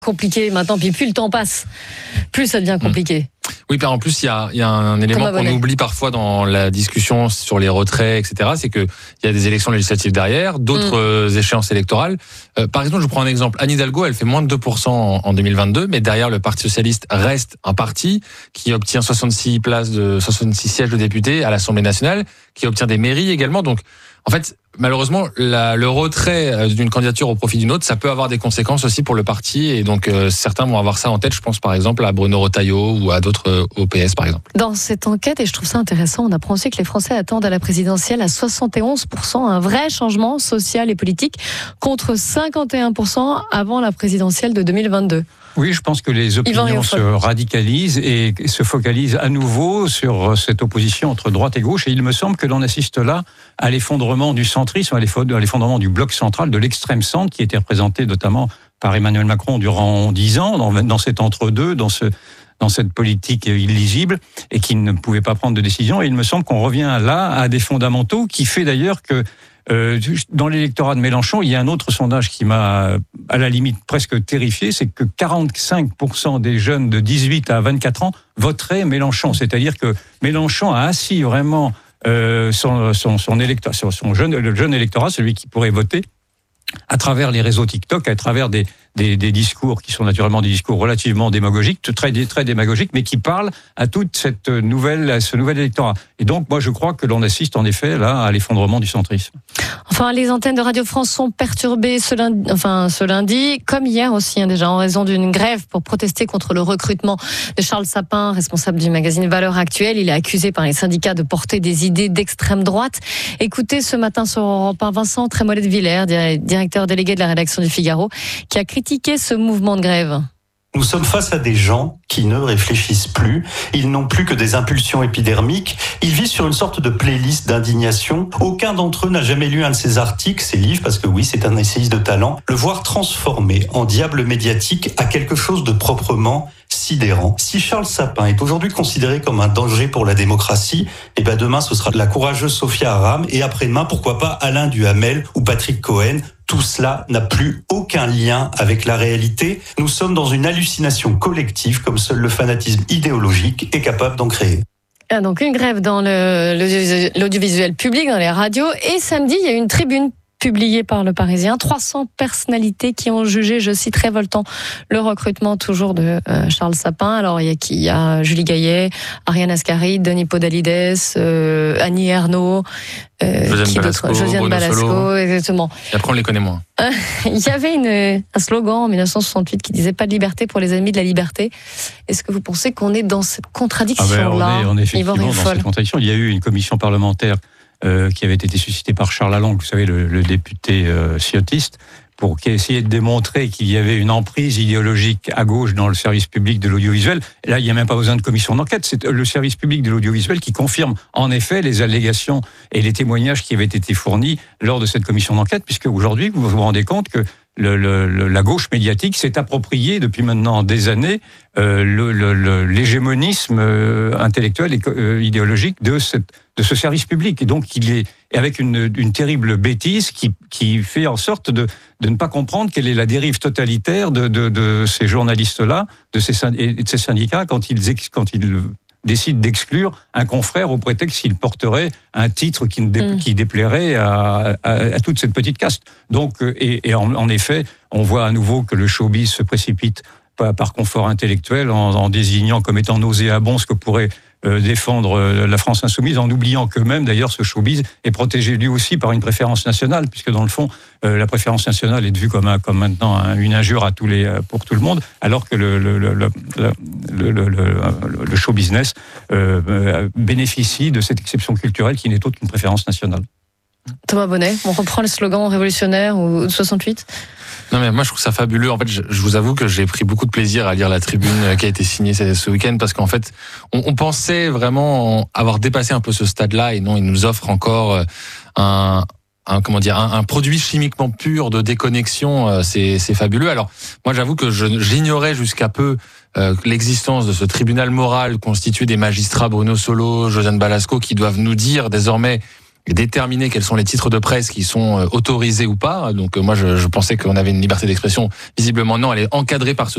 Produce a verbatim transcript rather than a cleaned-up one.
compliqué maintenant, puis plus le temps passe, plus ça devient compliqué. Oui, en plus, il y a, il y a un élément qu'on oublie parfois dans la discussion sur les retraits, et cetera. C'est qu'il y a des élections législatives derrière, d'autres mmh. échéances électorales. Euh, par exemple, je vous prends un exemple. Anne Hidalgo, elle fait moins de deux pour cent en deux mille vingt-deux, mais derrière, le Parti socialiste reste un parti qui obtient soixante-six places de, soixante-six sièges de députés à l'Assemblée nationale, qui obtient des mairies également. Donc, en fait, malheureusement, la, le retrait d'une candidature au profit d'une autre, ça peut avoir des conséquences aussi pour le parti. Et donc, euh, certains vont avoir ça en tête. Je pense par exemple à Bruno Retailleau ou à d'autres euh, au P S, par exemple. Dans cette enquête, et je trouve ça intéressant, on apprend aussi que les Français attendent à la présidentielle à soixante et onze pour cent un vrai changement social et politique, contre cinquante et un pour cent avant la présidentielle de deux mille vingt-deux. Oui, je pense que les opinions se radicalisent et se focalisent à nouveau sur cette opposition entre droite et gauche. Et il me semble que l'on assiste là à l'effondrement du centrisme, à l'effondrement du bloc central, de l'extrême centre, qui était représenté notamment par Emmanuel Macron durant dix ans, dans, dans cet entre-deux, dans ce... dans cette politique illisible et qui ne pouvait pas prendre de décision. Et il me semble qu'on revient là à des fondamentaux qui fait d'ailleurs que euh, dans l'électorat de Mélenchon, il y a un autre sondage qui m'a à la limite presque terrifié, c'est que quarante-cinq pour cent des jeunes de dix-huit à vingt-quatre ans voteraient Mélenchon. C'est-à-dire que Mélenchon a assis vraiment euh, son, son, son, électorat, son jeune, le jeune électorat, celui qui pourrait voter, à travers les réseaux TikTok, à travers des, des, des discours qui sont naturellement des discours relativement démagogiques, très, très démagogiques, mais qui parlent à toute cette nouvelle, à ce nouvel électorat. Et donc, moi, je crois que l'on assiste en effet là à l'effondrement du centrisme. Enfin, les antennes de Radio France sont perturbées ce lundi, enfin, ce lundi, comme hier aussi, hein, déjà, en raison d'une grève pour protester contre le recrutement de Charles Sapin, responsable du magazine Valeurs Actuelles. Il est accusé par les syndicats de porter des idées d'extrême droite. Écoutez ce matin sur Europe un, Vincent Trémollet de Villers, directeur délégué de la rédaction du Figaro, qui a critiqué ce mouvement de grève. Nous sommes face à des gens qui ne réfléchissent plus. Ils n'ont plus que des impulsions épidermiques. Ils vivent sur une sorte de playlist d'indignation. Aucun d'entre eux n'a jamais lu un de ses articles, ses livres, parce que oui, c'est un essayiste de talent. Le voir transformé en diable médiatique à quelque chose de proprement sidérant. Si Charles Sapin est aujourd'hui considéré comme un danger pour la démocratie, et ben demain ce sera la courageuse Sophia Aram et après-demain, pourquoi pas Alain Duhamel ou Patrick Cohen. Tout cela n'a plus aucun lien avec la réalité. Nous sommes dans une hallucination collective comme seul le fanatisme idéologique est capable d'en créer. Ah, donc une grève dans le, le, l'audiovisuel public, dans les radios. Et samedi, il y a eu une tribune publiée par Le Parisien. trois cents personnalités qui ont jugé, je cite, révoltant le recrutement toujours de euh, Charles Sapin. Alors, il y a qui? Il y a Julie Gaillet, Ariane Ascari, Denis Podalides, euh, Annie Ernaux, euh, Josiane Balasco, Josiane Balasco, exactement. Et après, on les connaît moins. Il y avait une, un slogan en dix-neuf cent soixante-huit qui disait « Pas de liberté pour les ennemis de la liberté ». Est-ce que vous pensez qu'on est dans cette contradiction-là? ah ben On est, on est effectivement dans cette contradiction. Il y a eu une commission parlementaire Euh, qui avait été suscité par Charles Lalonde, vous savez, le, le député euh, ciotiste, pour essayer de démontrer qu'il y avait une emprise idéologique à gauche dans le service public de l'audiovisuel. Et là, il n'y a même pas besoin de commission d'enquête. C'est le service public de l'audiovisuel qui confirme en effet les allégations et les témoignages qui avaient été fournis lors de cette commission d'enquête, puisque aujourd'hui, vous vous rendez compte que Le, le, la gauche médiatique s'est appropriée depuis maintenant des années euh, le, le, le, l'hégémonisme euh, intellectuel et euh, idéologique de, cette, de ce service public. Et donc, il est avec une, une terrible bêtise qui, qui fait en sorte de, de ne pas comprendre quelle est la dérive totalitaire de, de, de ces journalistes-là, de ces, et de ces syndicats quand ils, quand ils décide d'exclure un confrère au prétexte qu'il porterait un titre qui, ne dé, mmh. qui déplairait à, à, à toute cette petite caste. Donc, et, et en, en effet, on voit à nouveau que le showbiz se précipite par, par confort intellectuel en, en désignant comme étant nauséabond ce que pourrait euh, défendre euh, la France insoumise, en oubliant que même, d'ailleurs, ce showbiz est protégé lui aussi par une préférence nationale, puisque dans le fond, euh, la préférence nationale est vue comme, un, comme maintenant un, une injure à tous les, pour tout le monde, alors que le, le, le, le, le, le, le, le show business euh, bénéficie de cette exception culturelle qui n'est autre qu'une préférence nationale. Thomas Bonnet, on reprend le slogan révolutionnaire ou de soixante-huit. Non mais moi je trouve ça fabuleux. En fait, je, je vous avoue que j'ai pris beaucoup de plaisir à lire la tribune qui a été signée ce, ce week-end parce qu'en fait, on, on pensait vraiment avoir dépassé un peu ce stade-là et non, il nous offre encore un, un comment dire, un, un produit chimiquement pur de déconnexion. C'est, c'est fabuleux. Alors moi, j'avoue que je, j'ignorais jusqu'à peu euh, l'existence de ce tribunal moral constitué des magistrats Bruno Solo, Josiane Balasco, qui doivent nous dire désormais et déterminer quels sont les titres de presse qui sont autorisés ou pas. Donc moi, je, je pensais qu'on avait une liberté d'expression. Visiblement, non, elle est encadrée par ce